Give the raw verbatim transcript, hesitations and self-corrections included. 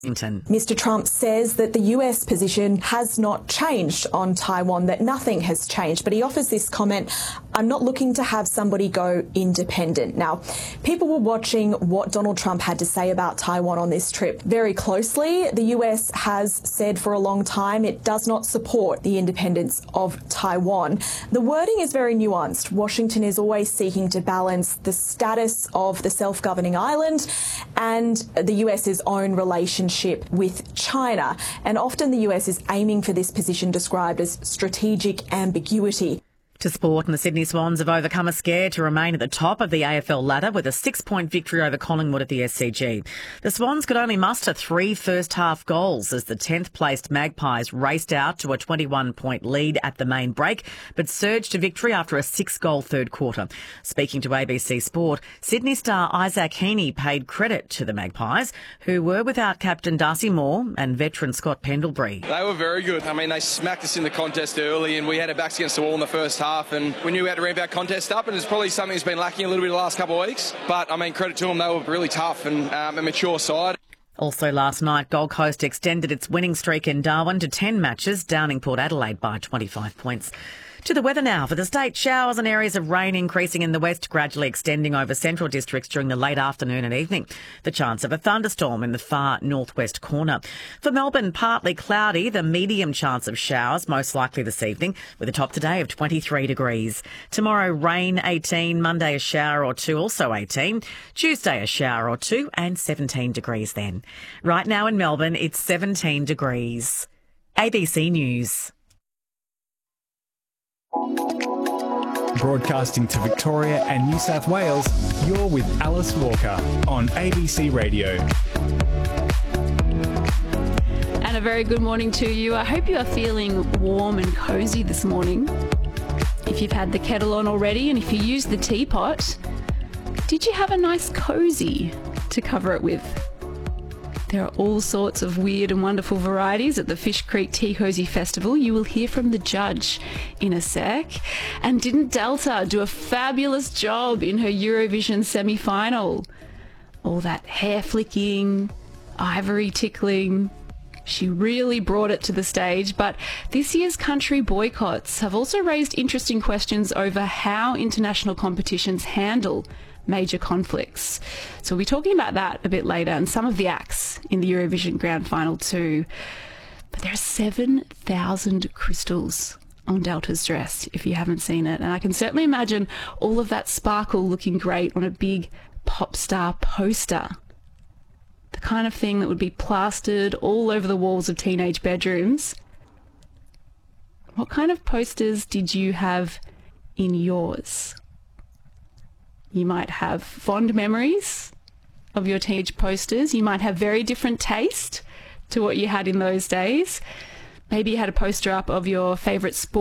Mister Trump says that the U S position has not changed on Taiwan, that nothing has changed, but he offers this comment, "I'm not looking to have somebody go independent." Now, people were watching what Donald Trump had to say about Taiwan on this trip very closely. The U S has said for a long time it does not support the independence of Taiwan. The wording is very nuanced. Washington is always seeking to balance the status of the self-governing island and the US's own relationship with China. And often the U S is aiming for this position described as strategic ambiguity. To sport, and the Sydney Swans have overcome a scare to remain at the top of the A F L ladder with a six-point victory over Collingwood at the S C G. The Swans could only muster three first-half goals as the tenth-placed Magpies raced out to a twenty-one-point lead at the main break, but surged to victory after a six-goal third quarter. Speaking to A B C Sport, Sydney star Isaac Heaney paid credit to the Magpies, who were without captain Darcy Moore and veteran Scott Pendlebury. They were very good. I mean, they smacked us in the contest early and we had our backs against the wall in the first half. And we knew we had to ramp our contest up, and it's probably something that's been lacking a little bit the last couple of weeks. But, I mean, credit to them, they were really tough and um, a mature side. Also last night, Gold Coast extended its winning streak in Darwin to ten matches, downing Port Adelaide by twenty-five points. To the weather now. For the state, showers and areas of rain increasing in the west, gradually extending over central districts during the late afternoon and evening. The chance of a thunderstorm in the far northwest corner. For Melbourne, partly cloudy, the medium chance of showers, most likely this evening, with a top today of twenty-three degrees. Tomorrow, rain eighteen, Monday a shower or two, also eighteen. Tuesday a shower or two and seventeen degrees then. Right now in Melbourne, it's seventeen degrees. A B C News. Broadcasting to Victoria and New South Wales, you're with Alice Walker on A B C Radio. And a very good morning to you. I hope you are feeling warm and cosy this morning. If you've had the kettle on already and if you use the teapot, did you have a nice cozy to cover it with? There are all sorts of weird and wonderful varieties at the Fish Creek Tea Cozy Festival. You will hear from the judge in a sec. And didn't Delta do a fabulous job in her Eurovision semi-final? All that hair flicking, ivory tickling. She really brought it to the stage. But this year's country boycotts have also raised interesting questions over how international competitions handle major conflicts. So we'll be talking about that a bit later and some of the acts in the Eurovision Grand Final too. But there are seven thousand crystals on Delta's dress, if you haven't seen it. And I can certainly imagine all of that sparkle looking great on a big pop star poster. The kind of thing that would be plastered all over the walls of teenage bedrooms. What kind of posters did you have in yours? You might have fond memories of your teenage posters. You might have very different taste to what you had in those days. Maybe you had a poster up of your favourite sport.